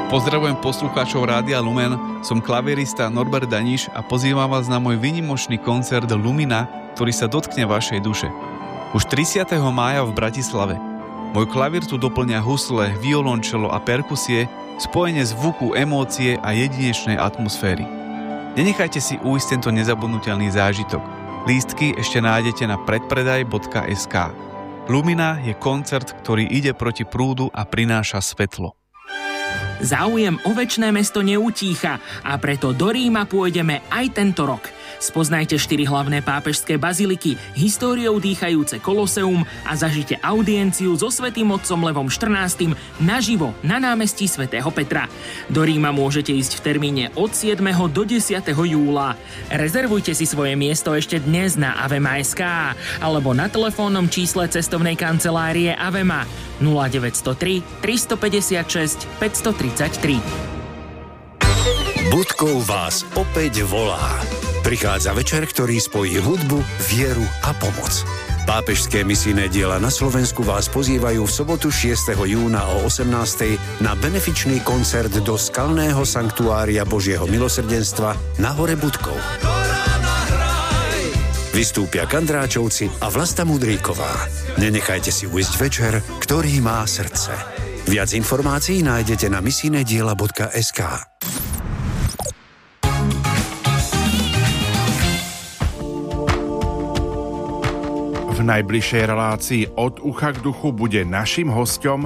Pozdravujem poslucháčov Rádia Lumen, som klavierista Norbert Daniš a pozývam vás na môj výnimočný koncert Lumina, ktorý sa dotkne vašej duše. Už 30. mája v Bratislave. Môj klavír tu doplňa husle, violončelo a perkusie, spojenie zvuku, emócie a jedinečnej atmosféry. Nenechajte si ujsť tento nezabudnutelný zážitok. Lístky ešte nájdete na predpredaj.sk. Lumina je koncert, ktorý ide proti prúdu a prináša svetlo. Záujem o večné mesto neutícha a preto do Ríma pôjdeme aj tento rok. Spoznajte 4 hlavné pápežské baziliky, históriou dýchajúce Koloseum a zažite audienciu so svätým otcom Levom XIV naživo na námestí svätého Petra. Do Ríma môžete ísť v termíne od 7. do 10. júla. Rezervujte si svoje miesto ešte dnes na avema.sk alebo na telefónnom čísle cestovnej kancelárie Avema 0903 356 533. Budkov vás opäť volá. Prichádza večer, ktorý spojí hudbu, vieru a pomoc. Pápežské misijné diela na Slovensku vás pozývajú v sobotu 6. júna o 18. na benefičný koncert do skalného sanktuária Božieho milosrdenstva na hore Budkov. Vystúpia Kandráčovci a Vlasta Mudríková. Nenechajte si ujsť večer, ktorý má srdce. Viac informácií nájdete na misijnediela.sk. V najbližšej relácii Od ucha k duchu bude naším hosťom